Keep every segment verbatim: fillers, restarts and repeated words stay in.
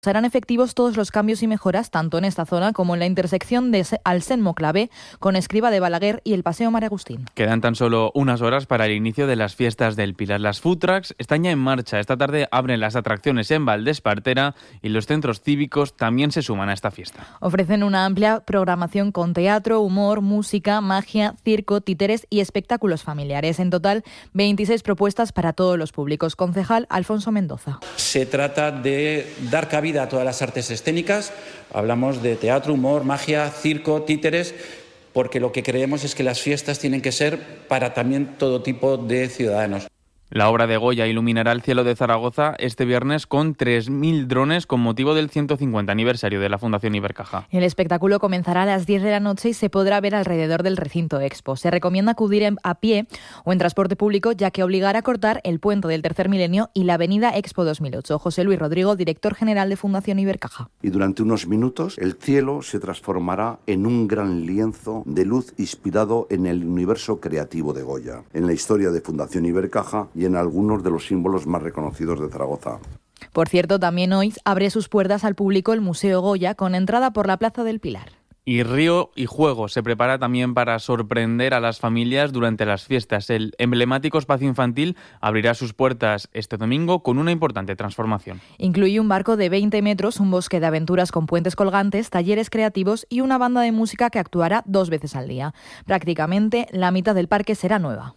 Serán efectivos todos los cambios y mejoras, tanto en esta zona como en la intersección de Alsen-Moclavé con Escriba de Balaguer y el Paseo Mar Agustín. Quedan tan solo unas horas para el inicio de las fiestas del Pilar. Las food trucks están ya en marcha. Esta tarde abren las atracciones en Valdespartera y los centros cívicos también se suman a esta fiesta. Ofrecen una amplia programación con teatro, humor, música, magia, circo, títeres y espectáculos familiares. En total, veintiséis propuestas para todos los públicos. Concejal Alfonso Mendoza. Se trata de dar cabida a todas las artes escénicas. Hablamos de teatro, humor, magia, circo, títeres, porque lo que creemos es que las fiestas tienen que ser para también todo tipo de ciudadanos. La obra de Goya iluminará el cielo de Zaragoza este viernes con tres mil drones con motivo del ciento cincuenta aniversario de la Fundación Ibercaja. El espectáculo comenzará a las diez de la noche y se podrá ver alrededor del recinto Expo. Se recomienda acudir a pie o en transporte público, ya que obligará a cortar el puente del Tercer Milenio y la avenida Expo dos mil ocho. José Luis Rodrigo, director general de Fundación Ibercaja. Y durante unos minutos el cielo se transformará en un gran lienzo de luz inspirado en el universo creativo de Goya, en la historia de Fundación Ibercaja y en algunos de los símbolos más reconocidos de Zaragoza. Por cierto, también hoy abre sus puertas al público el Museo Goya con entrada por la Plaza del Pilar. Y Río y Juego se prepara también para sorprender a las familias durante las fiestas. El emblemático espacio infantil abrirá sus puertas este domingo con una importante transformación. Incluye un barco de veinte metros, un bosque de aventuras con puentes colgantes, talleres creativos y una banda de música que actuará dos veces al día. Prácticamente la mitad del parque será nueva.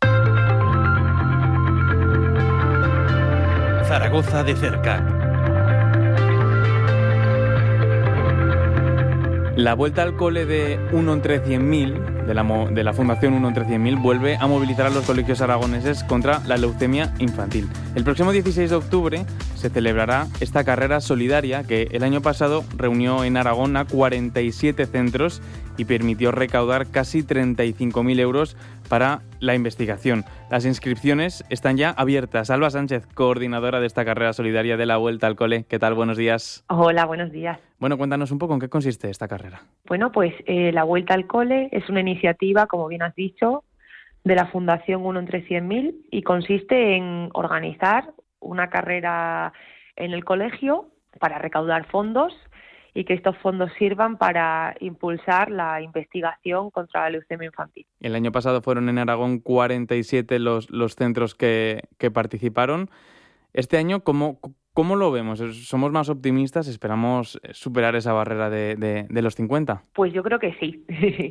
Zaragoza de cerca. La vuelta al cole de uno entre cien mil, de la, de la Fundación uno entre cien mil, vuelve a movilizar a los colegios aragoneses contra la leucemia infantil. El próximo dieciséis de octubre se celebrará esta carrera solidaria que el año pasado reunió en Aragón a cuarenta y siete centros y permitió recaudar casi treinta y cinco mil euros para la investigación. Las inscripciones están ya abiertas. Alba Sánchez, coordinadora de esta carrera solidaria de la Vuelta al Cole. ¿Qué tal? Buenos días. Hola, buenos días. Bueno, cuéntanos un poco en qué consiste esta carrera. Bueno, pues eh, la Vuelta al Cole es una iniciativa, como bien has dicho, de la Fundación uno entre cien mil y consiste en organizar una carrera en el colegio para recaudar fondos y que estos fondos sirvan para impulsar la investigación contra la leucemia infantil. El año pasado fueron en Aragón cuarenta y siete los, los centros que, que participaron. Este año, ¿cómo, cómo lo vemos? ¿Somos más optimistas? ¿Esperamos superar esa barrera de, de, de los cincuenta? Pues yo creo que sí.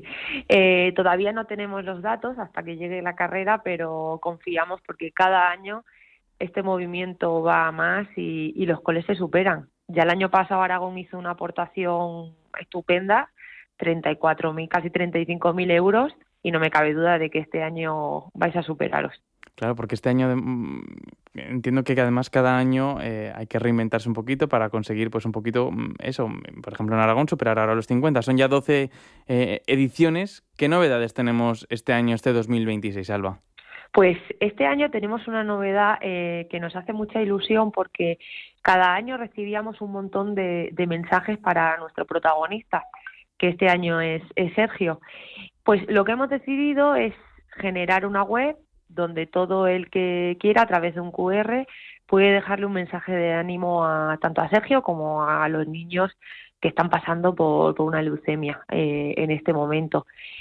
eh, todavía no tenemos los datos hasta que llegue la carrera, pero confiamos porque cada año este movimiento va a más y, y los coles se superan. Ya el año pasado Aragón hizo una aportación estupenda, treinta y cuatro mil, casi treinta y cinco mil euros, y no me cabe duda de que este año vais a superaros. Claro, porque este año mmm, entiendo que además cada año eh, hay que reinventarse un poquito para conseguir pues un poquito eso. Por ejemplo, en Aragón superar ahora los cincuenta. Son ya doce eh, ediciones. ¿Qué novedades tenemos este año, este dos mil veintiséis, Alba? Pues este año tenemos una novedad eh, que nos hace mucha ilusión porque cada año recibíamos un montón de, de mensajes para nuestro protagonista, que este año es, es Sergio. Pues lo que hemos decidido es generar una web donde todo el que quiera, a través de un cu erre, puede dejarle un mensaje de ánimo a tanto a Sergio como a los niños que están pasando por, por una leucemia eh, en este momento.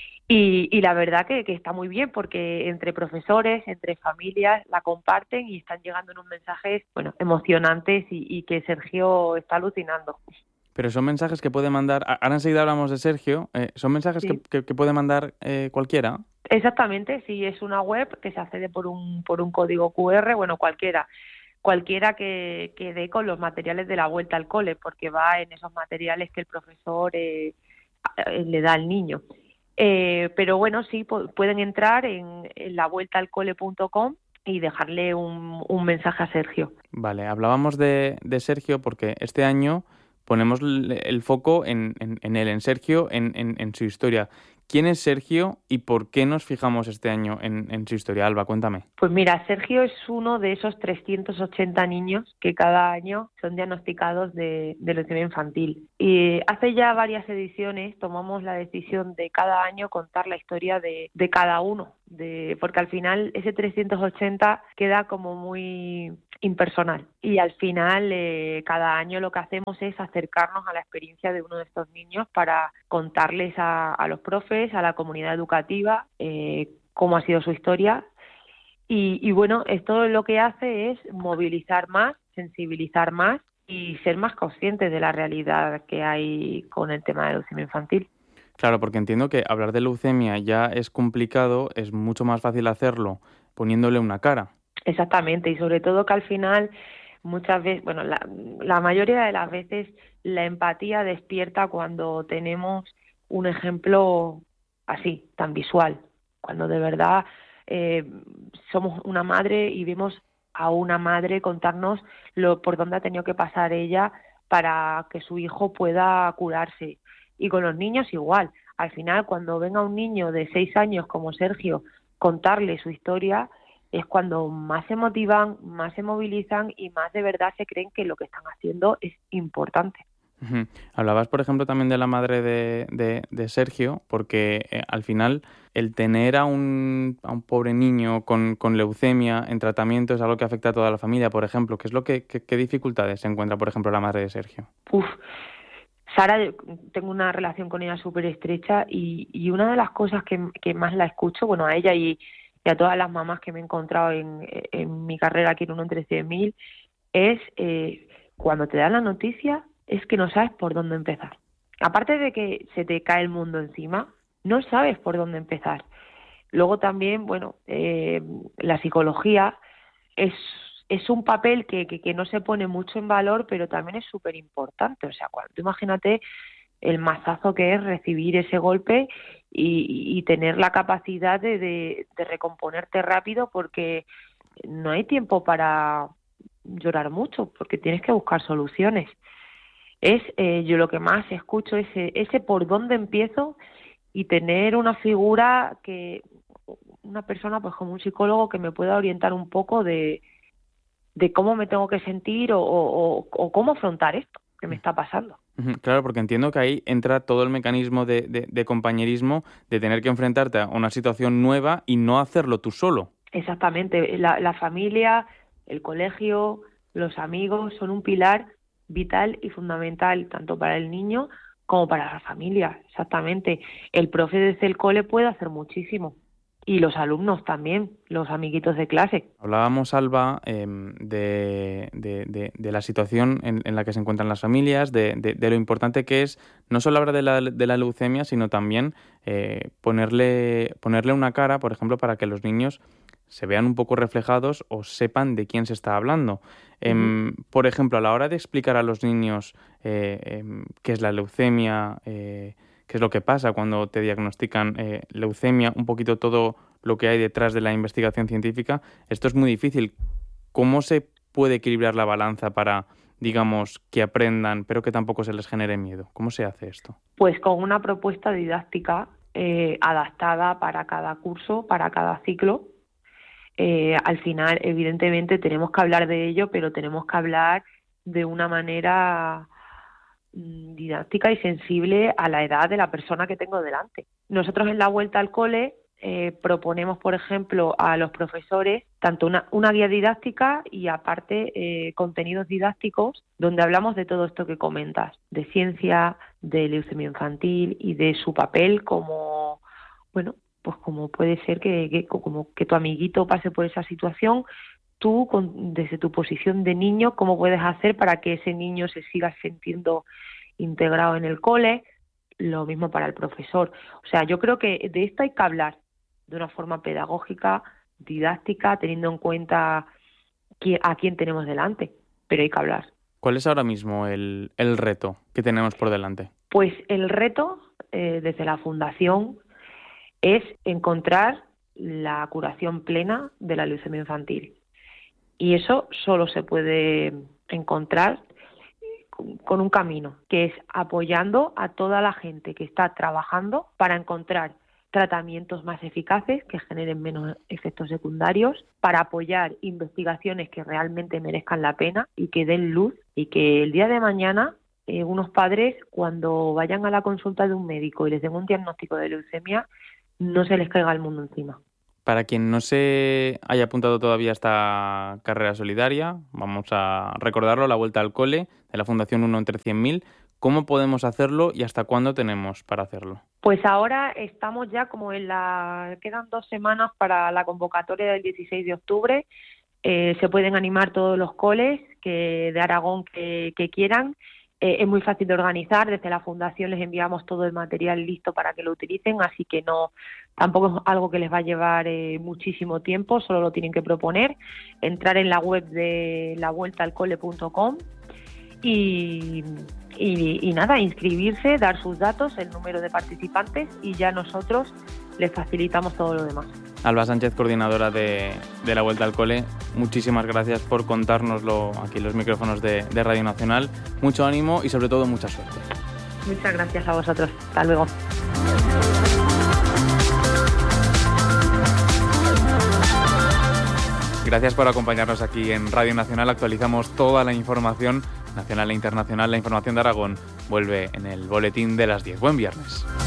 Y, y la verdad que, que está muy bien porque entre profesores, entre familias la comparten y están llegando en unos mensajes bueno, emocionantes y, y que Sergio está alucinando. Pero son mensajes que puede mandar, ahora enseguida hablamos de Sergio, eh, ¿son mensajes sí. que, que, que puede mandar eh, cualquiera? Exactamente, sí, es una web que se accede por un, por un código cu erre, bueno, cualquiera. Cualquiera que, que dé con los materiales de la vuelta al cole, porque va en esos materiales que el profesor eh, le da al niño. Eh, pero bueno, sí, po- pueden entrar en, en la vuelta al cole punto com y dejarle un, un mensaje a Sergio. Vale, hablábamos de, de Sergio porque este año ponemos el foco en, en, en él, en Sergio, en, en, en su historia. ¿Quién es Sergio y por qué nos fijamos este año en, en su historia? Alba, cuéntame. Pues mira, Sergio es uno de esos trescientos ochenta niños que cada año son diagnosticados de, de leucemia infantil. Y hace ya varias ediciones tomamos la decisión de cada año contar la historia de, de cada uno de porque al final ese trescientos ochenta queda como muy impersonal y al final eh, cada año lo que hacemos es acercarnos a la experiencia de uno de estos niños para contarles a, a los profes, a la comunidad educativa, eh, cómo ha sido su historia y, y bueno, esto lo que hace es movilizar más, sensibilizar más y ser más conscientes de la realidad que hay con el tema de la leucemia infantil. Claro, porque entiendo que hablar de leucemia ya es complicado, es mucho más fácil hacerlo poniéndole una cara. Exactamente, y sobre todo que al final muchas veces, bueno, la, la mayoría de las veces la empatía despierta cuando tenemos un ejemplo así, tan visual, cuando de verdad eh, somos una madre y vemos a una madre contarnos lo por dónde ha tenido que pasar ella para que su hijo pueda curarse. Y con los niños igual. Al final, cuando venga un niño de seis años como Sergio, contarle su historia, es cuando más se motivan, más se movilizan y más de verdad se creen que lo que están haciendo es importante. Uh-huh. Hablabas, por ejemplo, también de la madre de, de, de Sergio, porque eh, al final el tener a un, a un pobre niño con, con leucemia en tratamiento es algo que afecta a toda la familia, por ejemplo. ¿Qué es lo que, qué, qué dificultades se encuentra, por ejemplo, la madre de Sergio? Uf, Sara, tengo una relación con ella súper estrecha y, y una de las cosas que, que más la escucho, bueno, a ella y, y a todas las mamás que me he encontrado en, en mi carrera aquí en uno entre cien mil, es eh, cuando te dan la noticia, es que no sabes por dónde empezar. Aparte de que se te cae el mundo encima, no sabes por dónde empezar. Luego también, bueno, eh, la psicología es, es un papel que, que, que no se pone mucho en valor, pero también es súper importante. O sea, cuando tú imagínate el mazazo que es recibir ese golpe y, y tener la capacidad de, de, de recomponerte rápido, porque no hay tiempo para llorar mucho, porque tienes que buscar soluciones. Es eh, yo lo que más escucho es ese, ese por dónde empiezo y tener una figura que una persona pues como un psicólogo que me pueda orientar un poco de, de cómo me tengo que sentir o, o, o cómo afrontar esto que me está pasando. Claro, porque entiendo que ahí entra todo el mecanismo de, de, de compañerismo, de tener que enfrentarte a una situación nueva y no hacerlo tú solo. Exactamente, la, la familia, el colegio, los amigos son un pilar vital y fundamental tanto para el niño como para la familia. Exactamente, el profe desde el cole puede hacer muchísimo y los alumnos también, los amiguitos de clase. Hablábamos, Alba, eh, de, de, de, de la situación en, en la que se encuentran las familias, de, de, de lo importante que es no solo hablar de la, de la leucemia, sino también eh, ponerle, ponerle una cara, por ejemplo, para que los niños se vean un poco reflejados o sepan de quién se está hablando. Eh, uh-huh. Por ejemplo, a la hora de explicar a los niños eh, eh, qué es la leucemia, eh, qué es lo que pasa cuando te diagnostican eh, leucemia, un poquito todo lo que hay detrás de la investigación científica, esto es muy difícil. ¿Cómo se puede equilibrar la balanza para, digamos, que aprendan, pero que tampoco se les genere miedo? ¿Cómo se hace esto? Pues con una propuesta didáctica eh, adaptada para cada curso, para cada ciclo. Eh, al final, evidentemente, tenemos que hablar de ello, pero tenemos que hablar de una manera mm, didáctica y sensible a la edad de la persona que tengo delante. Nosotros en la vuelta al cole eh, proponemos, por ejemplo, a los profesores tanto una, una guía didáctica y aparte eh, contenidos didácticos donde hablamos de todo esto que comentas, de ciencia, de leucemia infantil y de su papel como, bueno, pues como puede ser que, que como que tu amiguito pase por esa situación, tú con, desde tu posición de niño, cómo puedes hacer para que ese niño se siga sintiendo integrado en el cole, lo mismo para el profesor. O sea, yo creo que de esto hay que hablar de una forma pedagógica, didáctica, teniendo en cuenta qui- a quién tenemos delante, pero hay que hablar. ¿Cuál es ahora mismo el, el reto que tenemos por delante? Pues el reto eh, desde la Fundación es encontrar la curación plena de la leucemia infantil. Y eso solo se puede encontrar con un camino, que es apoyando a toda la gente que está trabajando para encontrar tratamientos más eficaces que generen menos efectos secundarios, para apoyar investigaciones que realmente merezcan la pena y que den luz, y que el día de mañana eh, unos padres, cuando vayan a la consulta de un médico y les den un diagnóstico de leucemia, no se les caiga el mundo encima. Para quien no se haya apuntado todavía a esta carrera solidaria, vamos a recordarlo, la Vuelta al Cole de la Fundación uno entre cien mil. ¿Cómo podemos hacerlo y hasta cuándo tenemos para hacerlo? Pues ahora estamos ya como en la... Quedan dos semanas para la convocatoria del dieciséis de octubre. Eh, se pueden animar todos los coles que de Aragón que, que quieran. Eh, es muy fácil de organizar. Desde la Fundación les enviamos todo el material listo para que lo utilicen, así que no... Tampoco es algo que les va a llevar eh, muchísimo tiempo, solo lo tienen que proponer, entrar en la web de la vuelta al cole punto com y, y, y nada, inscribirse, dar sus datos, el número de participantes y ya nosotros les facilitamos todo lo demás. Alba Sánchez, coordinadora de, de la Vuelta al Cole, muchísimas gracias por contárnoslo aquí en los micrófonos de, de Radio Nacional. Mucho ánimo y sobre todo mucha suerte. Muchas gracias a vosotros. Hasta luego. Gracias por acompañarnos aquí en Radio Nacional. Actualizamos toda la información nacional e internacional. La información de Aragón vuelve en el boletín de las diez. Buen viernes.